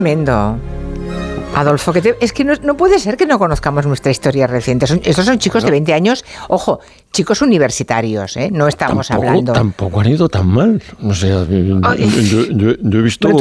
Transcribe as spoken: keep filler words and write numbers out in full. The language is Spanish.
Tremendo. Adolfo, que te, es que no, no puede ser que no conozcamos nuestra historia reciente. Son, estos son chicos de veinte años, ojo, chicos universitarios, ¿eh? No estamos tampoco, hablando. Tampoco han ido tan mal. O sea, yo, yo, yo he visto...